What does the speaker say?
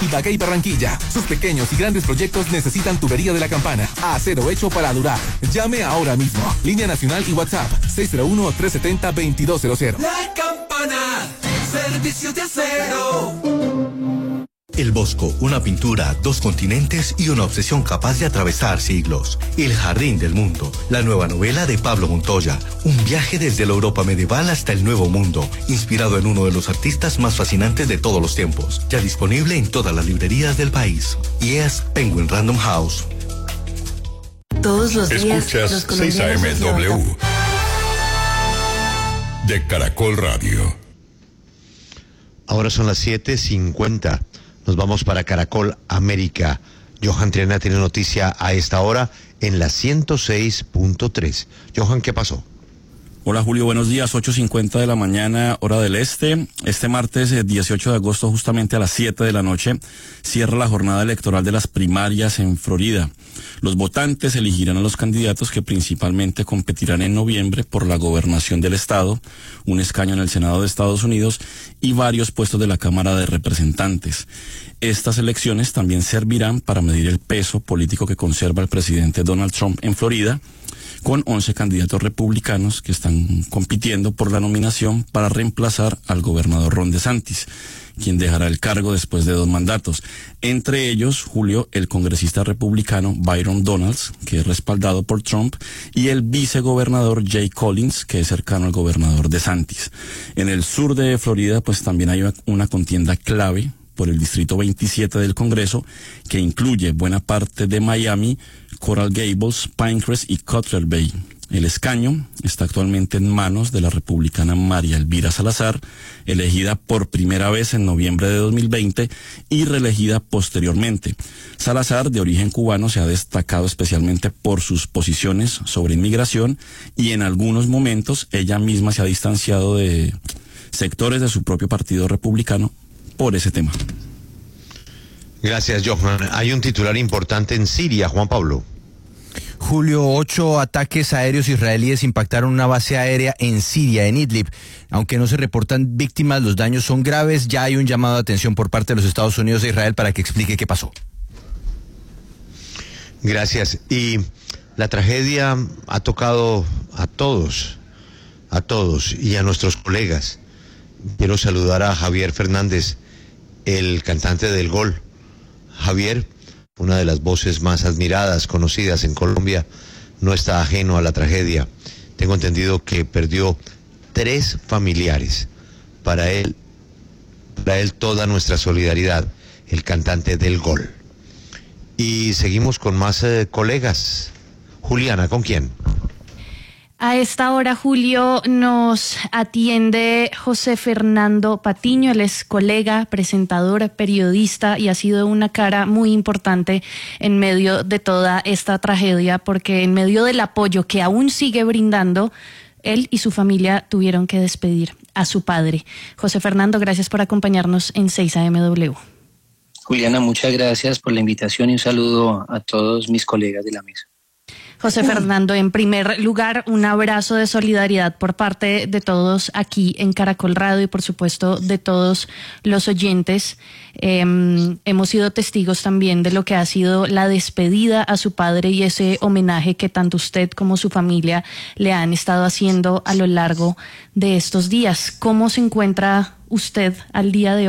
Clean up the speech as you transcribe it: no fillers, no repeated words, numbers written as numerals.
Ibagué y Barranquilla. Sus pequeños y grandes proyectos necesitan tubería de la campana. Acero hecho para durar. Llame ahora mismo. Línea nacional y WhatsApp 601-370-2200. La Campana, servicio de acero. El Bosco, una pintura, 2 continentes y una obsesión capaz de atravesar siglos. El Jardín del Mundo, la nueva novela de Pablo Montoya. Un viaje desde la Europa medieval hasta el Nuevo Mundo, inspirado en uno de los artistas más fascinantes de todos los tiempos. Ya disponible en todas las librerías del país. Y es Penguin Random House. Todos los días. Escuchas 6 AM de Caracol Radio. Ahora son las 7:50. Nos vamos para Caracol América. Johan Triana tiene noticia a esta hora en la 106.3. Johan, ¿qué pasó? Hola Julio, buenos días, 8:50 de la mañana, hora del este. Este martes 18 de agosto, justamente a las 7 de la noche, cierra la jornada electoral de las primarias en Florida. Los votantes elegirán a los candidatos que principalmente competirán en noviembre por la gobernación del estado, un escaño en el Senado de Estados Unidos y varios puestos de la Cámara de Representantes. Estas elecciones también servirán para medir el peso político que conserva el presidente Donald Trump en Florida, con 11 candidatos republicanos que están compitiendo por la nominación para reemplazar al gobernador Ron DeSantis, quien dejará el cargo después de 2 mandatos. Entre ellos, Julio, el congresista republicano Byron Donalds, que es respaldado por Trump, y el vicegobernador Jay Collins, que es cercano al gobernador DeSantis. En el sur de Florida, pues también hay una contienda clave por el distrito 27 del Congreso, que incluye buena parte de Miami, Coral Gables, Pinecrest y Cutler Bay. El escaño está actualmente en manos de la republicana María Elvira Salazar, elegida por primera vez en noviembre de 2020 y reelegida posteriormente. Salazar, de origen cubano, se ha destacado especialmente por sus posiciones sobre inmigración y en algunos momentos ella misma se ha distanciado de sectores de su propio partido republicano por ese tema. Gracias, Johan. Hay un titular importante en Siria, Juan Pablo. Julio, 8 ataques aéreos israelíes impactaron una base aérea en Siria, en Idlib. Aunque no se reportan víctimas, los daños son graves. Ya hay un llamado de atención por parte de los Estados Unidos e Israel para que explique qué pasó. Gracias. Y la tragedia ha tocado a todos y a nuestros colegas. Quiero saludar a Javier Fernández, el cantante del Gol. Javier, una de las voces más admiradas, conocidas en Colombia, no está ajeno a la tragedia. Tengo entendido que perdió 3 familiares. Para él toda nuestra solidaridad, el cantante del Gol. Y seguimos con más colegas. Juliana, ¿con quién? A esta hora, Julio, nos atiende José Fernando Patiño. Él es colega, presentador, periodista y ha sido una cara muy importante en medio de toda esta tragedia, porque en medio del apoyo que aún sigue brindando, él y su familia tuvieron que despedir a su padre. José Fernando, gracias por acompañarnos en 6 AMW. Juliana, muchas gracias por la invitación y un saludo a todos mis colegas de la mesa. José Fernando, en primer lugar, un abrazo de solidaridad por parte de todos aquí en Caracol Radio y por supuesto de todos los oyentes. Hemos sido testigos también de lo que ha sido la despedida a su padre y ese homenaje que tanto usted como su familia le han estado haciendo a lo largo de estos días. ¿Cómo se encuentra usted al día de hoy?